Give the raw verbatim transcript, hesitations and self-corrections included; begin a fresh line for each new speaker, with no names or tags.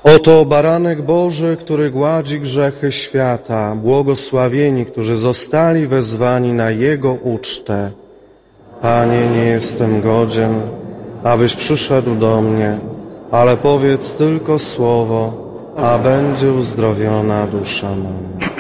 Oto baranek Boży, który gładzi grzechy świata. Błogosławieni, którzy zostali wezwani na Jego ucztę. Panie, nie jestem godzien, abyś przyszedł do mnie, ale powiedz tylko słowo, a będzie uzdrowiona dusza moja.